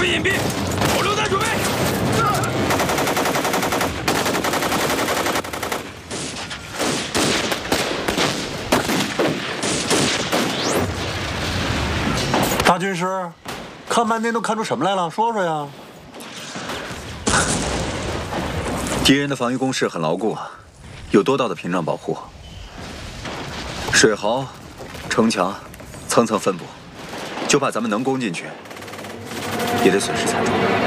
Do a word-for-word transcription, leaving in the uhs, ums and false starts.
注意隐蔽，手榴弹准备。 大军师，看半天都看出什么来了？说说呀。 敌人的防御工事很牢固，有多道的屏障保护，水壕、城墙层层分布，就怕咱们能攻进去，也得损失惨重。